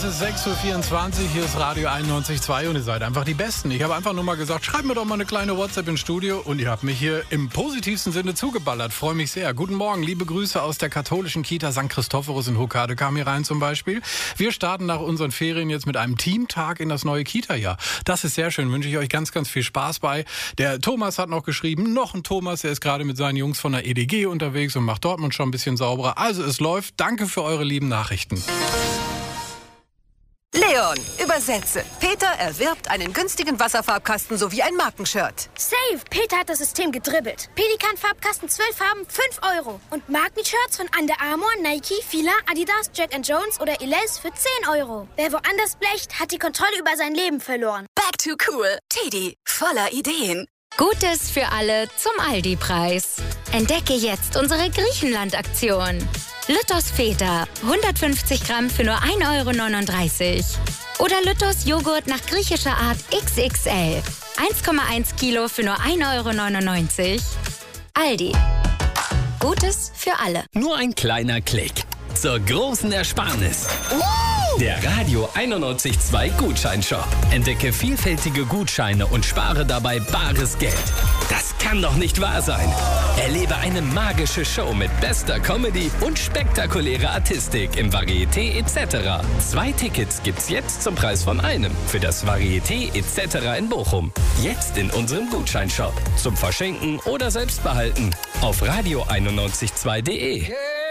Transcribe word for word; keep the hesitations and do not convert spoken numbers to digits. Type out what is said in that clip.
Es ist sechs Uhr vierundzwanzig, hier ist Radio einundneunzig Komma zwei und ihr seid einfach die Besten. Ich habe einfach nur mal gesagt, schreibt mir doch mal eine kleine WhatsApp ins Studio und ihr habt mich hier im positivsten Sinne zugeballert. Freue mich sehr. Guten Morgen, liebe Grüße aus der katholischen Kita Sankt Christophorus in Hokkade kam hier rein zum Beispiel. Wir starten nach unseren Ferien jetzt mit einem Teamtag in das neue Kita-Jahr. Das ist sehr schön, wünsche ich euch ganz, ganz viel Spaß bei. Der Thomas hat noch geschrieben, noch ein Thomas, der ist gerade mit seinen Jungs von der E D G unterwegs und macht Dortmund schon ein bisschen sauberer. Also es läuft. Danke für eure lieben Nachrichten. Leon, übersetze. Peter erwirbt einen günstigen Wasserfarbkasten sowie ein Markenshirt. Safe! Peter hat das System gedribbelt. Pelikan-Farbkasten, zwölf Farben, fünf Euro. Und Markenshirts von Under Armour, Nike, Fila, Adidas, Jack and Jones oder Elize für zehn Euro. Wer woanders blecht, hat die Kontrolle über sein Leben verloren. Back to cool. Teddy, voller Ideen. Gutes für alle zum Aldi-Preis. Entdecke jetzt unsere Griechenland-Aktion. Lütters Feta, hundertfünfzig Gramm für nur ein Euro neununddreißig. Oder Lütters Joghurt nach griechischer Art X X L, eins Komma eins Kilo für nur ein Euro neunundneunzig. Aldi. Gutes für alle. Nur ein kleiner Klick zur großen Ersparnis. Der Radio einundneunzig Komma zwei Gutscheinshop. Entdecke vielfältige Gutscheine und spare dabei bares Geld. Das kann doch nicht wahr sein. Erlebe eine magische Show mit bester Comedy und spektakulärer Artistik im Varieté et cetera. Zwei Tickets gibt's jetzt zum Preis von einem für das Varieté et cetera in Bochum. Jetzt in unserem Gutscheinshop. Zum Verschenken oder selbst behalten. Auf radio einundneunzig Komma zwei punkt de.